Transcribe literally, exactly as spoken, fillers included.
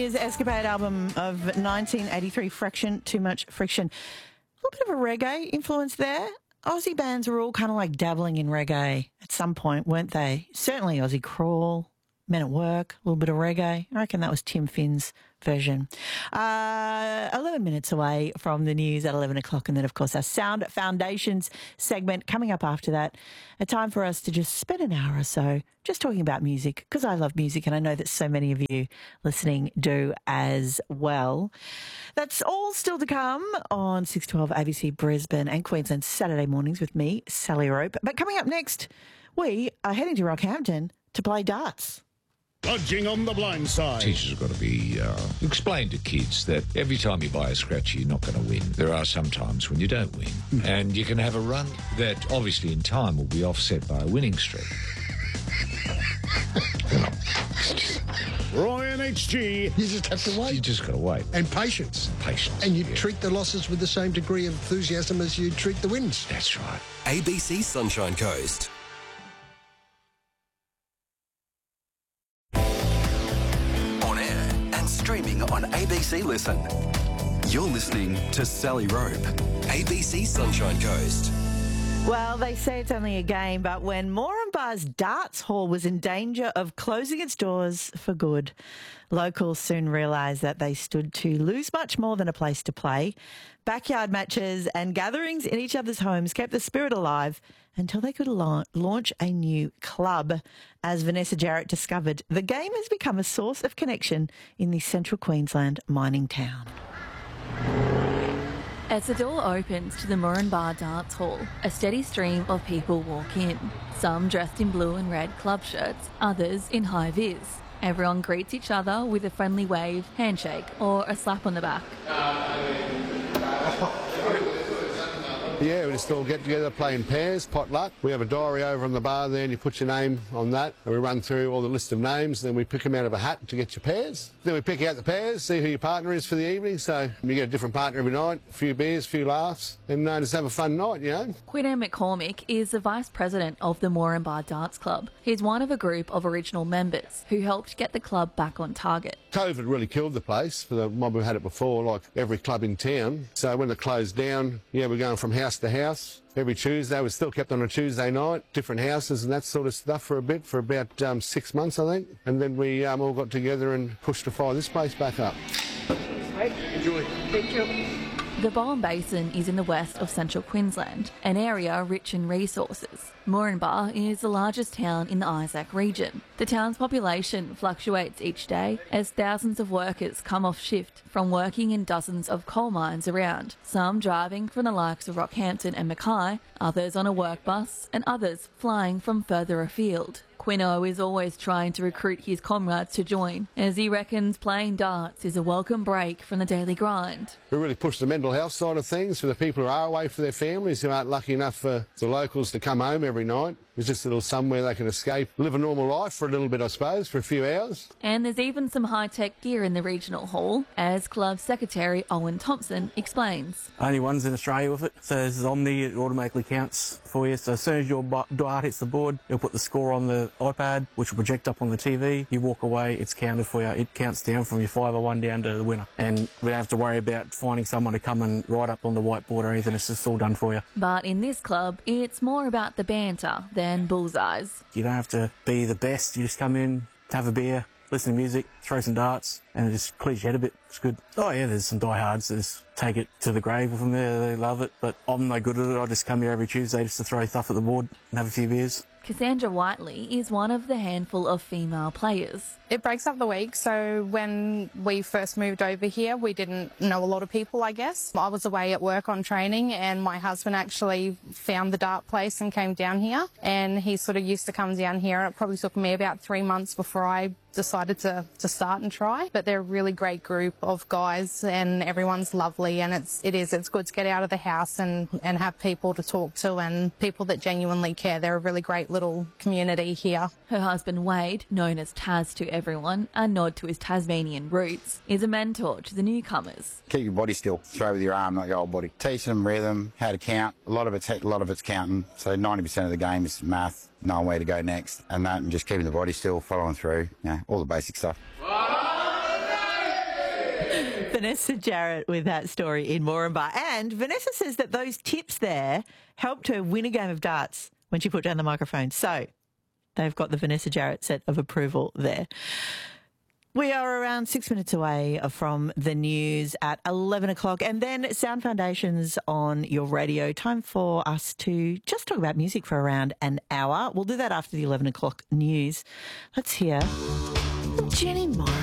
Pioneers' Escapade album of nineteen eighty-three, Friction, Too Much Friction. A little bit of a reggae influence there. Aussie bands were all kind of like dabbling in reggae at some point, weren't they? Certainly Aussie Crawl, Men at Work, a little bit of reggae. I reckon that was Tim Finn's version. Uh, eleven minutes away from the news at eleven o'clock, and then, of course, our Sound Foundations segment coming up after that. A time for us to just spend an hour or so just talking about music, because I love music, and I know that so many of you listening do as well. That's all still to come on six twelve A B C Brisbane and Queensland Saturday mornings with me, Sally Rope. But coming up next, we are heading to Rockhampton to play darts. Budging on the blind side. Teachers have got to be uh, explain to kids that every time you buy a scratchy, you're not going to win. There are some times when you don't win, mm. and you can have a run that obviously in time will be offset by a winning streak. Roy and H G. You just have to wait. You just got to wait. And patience. Patience. And you yeah. treat the losses with the same degree of enthusiasm as you treat the wins. That's right. A B C Sunshine Coast. On air and streaming on A B C Listen. You're listening to Sally Rope. A B C Sunshine Coast. Well, they say it's only a game, but when Moranbah's Darts Hall was in danger of closing its doors for good, locals soon realised that they stood to lose much more than a place to play. Backyard matches and gatherings in each other's homes kept the spirit alive until they could la- launch a new club. As Vanessa Jarrett discovered, the game has become a source of connection in the central Queensland mining town. As the door opens to the Moranbah Darts Hall, a steady stream of people walk in. Some dressed in blue and red club shirts, others in high-vis. Everyone greets each other with a friendly wave, handshake or a slap on the back. Yeah, we just all get together, play in pairs, potluck. We have a diary over on the bar there and you put your name on that and we run through all the list of names, then we pick them out of a hat to get your pairs. Then we pick out the pairs, see who your partner is for the evening, so you get a different partner every night, a few beers, a few laughs, and uh, just have a fun night, you know. Quinn McCormick is the Vice President of the Moranbah Darts Club. He's one of a group of original members who helped get the club back on target. COVID really killed the place for the mob who had it before, like every club in town. So when it closed down, yeah, we're going from house to house. Every Tuesday, we still kept on a Tuesday night, different houses and that sort of stuff for a bit, for about um, six months, I think. And then we um, all got together and pushed to fire this place back up. Right. Enjoy. Thank you. The Bowen Basin is in the west of central Queensland, an area rich in resources. Moranbah is the largest town in the Isaac region. The town's population fluctuates each day as thousands of workers come off shift from working in dozens of coal mines around, some driving from the likes of Rockhampton and Mackay, others on a work bus, and others flying from further afield. Quino is always trying to recruit his comrades to join, as he reckons playing darts is a welcome break from the daily grind. We really push the mental health side of things for the people who are away for their families, who aren't lucky enough for the locals to come home every night. It's just a little somewhere they can escape, live a normal life for a little bit, I suppose, for a few hours. And there's even some high-tech gear in the regional hall, as Club Secretary Owen Thompson explains. Only one's in Australia with it, so this is Omni, it automatically counts for you. So as soon as your dart hits the board, you'll put the score on the iPad, which will project up on the T V. You walk away, it's counted for you. It counts down from your five oh one down to the winner. And we don't have to worry about finding someone to come and write up on the whiteboard or anything. It's just all done for you. But in this club, it's more about the banter than bullseyes. You don't have to be the best. You just come in, have a beer, listen to music, throw some darts, and it just clears your head a bit. It's good. Oh yeah, there's some diehards that just take it to the grave from there. They love it, but I'm no good at it. I just come here every Tuesday just to throw stuff at the board and have a few beers. Cassandra Whiteley is one of the handful of female players. It breaks up the week, so when we first moved over here, we didn't know a lot of people, I guess. I was away at work on training, and my husband actually found the dart place and came down here, and he sort of used to come down here. It probably took me about three months before I decided to, to start and try, but they're a really great group of guys and everyone's lovely, and it's, it is, it's good to get out of the house and, and have people to talk to and people that genuinely care. They're a really great little community here. Her husband Wade, known as Taz to everyone, a nod to his Tasmanian roots, is a mentor to the newcomers. Keep your body still, throw with your arm, not your whole body. Teach them rhythm, how to count. A lot of it's, a lot of it's counting, so ninety percent of the game is math, knowing where to go next, and that, and just keeping the body still, following through, you know, all the basic stuff. Vanessa Jarrett with that story in Moranbah. And Vanessa says that those tips there helped her win a game of darts when she put down the microphone. So they've got the Vanessa Jarrett set of approval there. We are around six minutes away from the news at eleven o'clock, and then Sound Foundations on your radio. Time for us to just talk about music for around an hour. We'll do that after the eleven o'clock news. Let's hear Jenny Morris.